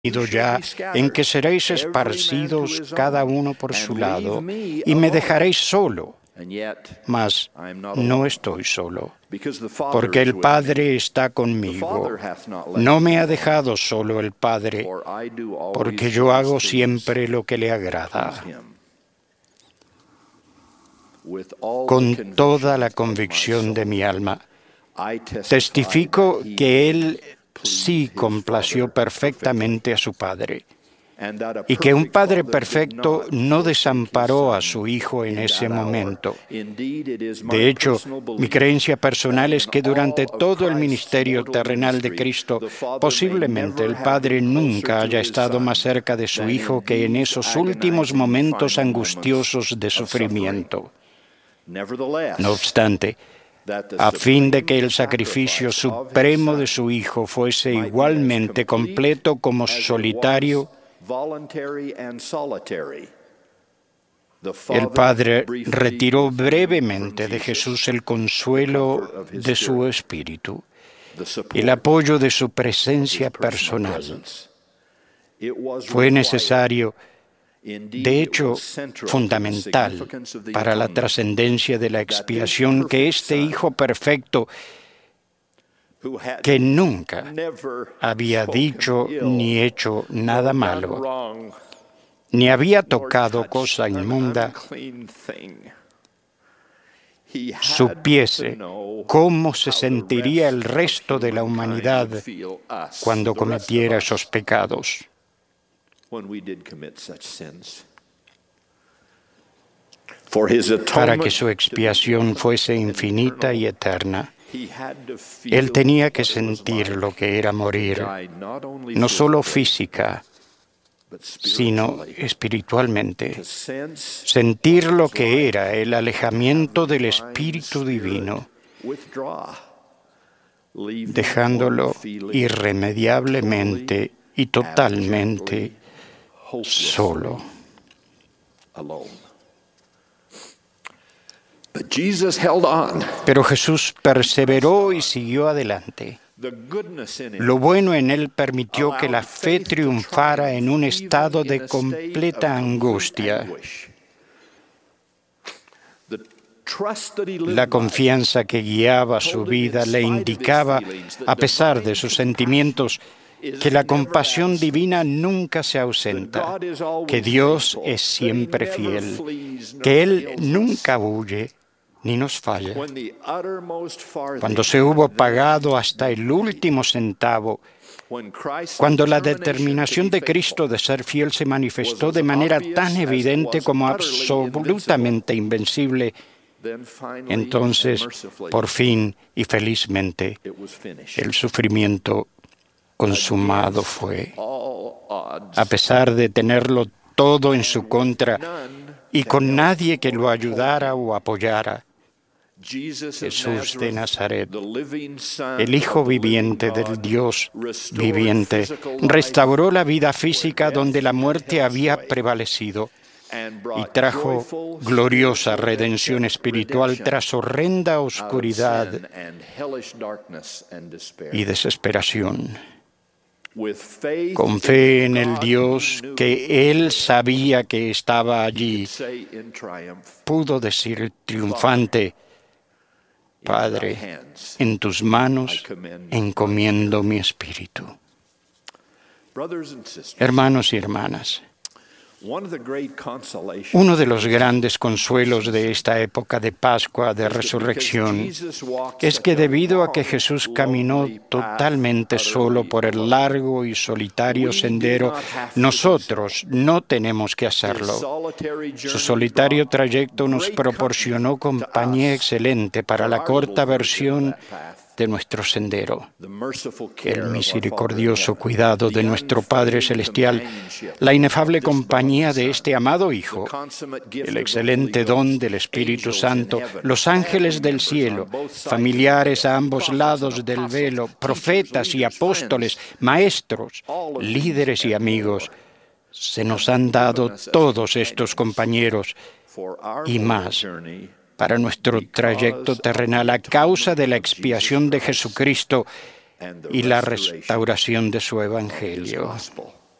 ya en que seréis esparcidos cada uno por su lado, y me dejaréis solo. Mas no estoy solo, porque el Padre está conmigo. No me ha dejado solo el Padre, porque yo hago siempre lo que le agrada. Con toda la convicción de mi alma, testifico que Él sí complació perfectamente a su Padre, y que un Padre perfecto no desamparó a su Hijo en ese momento. De hecho, mi creencia personal es que durante todo el ministerio terrenal de Cristo, posiblemente el Padre nunca haya estado más cerca de su Hijo que en esos últimos momentos angustiosos de sufrimiento. No obstante, a fin de que el sacrificio supremo de su Hijo fuese igualmente completo como solitario, el Padre retiró brevemente de Jesús el consuelo de su espíritu, el apoyo de su presencia personal. Fue necesario, de hecho, fundamental para la trascendencia de la expiación, que este Hijo perfecto, que nunca había dicho ni hecho nada malo, ni había tocado cosa inmunda, supiese cómo se sentiría el resto de la humanidad cuando cometiera esos pecados. Para que su expiación fuese infinita y eterna, Él tenía que sentir lo que era morir, no solo física, sino espiritualmente. Sentir lo que era el alejamiento del Espíritu Divino, dejándolo irremediablemente y totalmente solo. Pero Jesús perseveró y siguió adelante. Lo bueno en Él permitió que la fe triunfara en un estado de completa angustia. La confianza que guiaba su vida le indicaba, a pesar de sus sentimientos, que la compasión divina nunca se ausenta, que Dios es siempre fiel, que Él nunca huye ni nos falla. Cuando se hubo pagado hasta el último centavo, cuando la determinación de Cristo de ser fiel se manifestó de manera tan evidente como absolutamente invencible, entonces, por fin y felizmente, el sufrimiento consumado fue. A pesar de tenerlo todo en su contra y con nadie que lo ayudara o apoyara, Jesús de Nazaret, el Hijo viviente del Dios viviente, restauró la vida física donde la muerte había prevalecido y trajo gloriosa redención espiritual tras horrenda oscuridad y desesperación. Con fe en el Dios que Él sabía que estaba allí, pudo decir triunfante: Padre, en tus manos encomiendo mi espíritu. Hermanos y hermanas, uno de los grandes consuelos de esta época de Pascua, de Resurrección, es que debido a que Jesús caminó totalmente solo por el largo y solitario sendero, nosotros no tenemos que hacerlo. Su solitario trayecto nos proporcionó compañía excelente para la corta versión de nuestro sendero. El misericordioso cuidado de nuestro Padre Celestial, la inefable compañía de este amado Hijo, el excelente don del Espíritu Santo, los ángeles del cielo, familiares a ambos lados del velo, profetas y apóstoles, maestros, líderes y amigos, se nos han dado todos estos compañeros y más para nuestro trayecto terrenal a causa de la expiación de Jesucristo y la restauración de su Evangelio.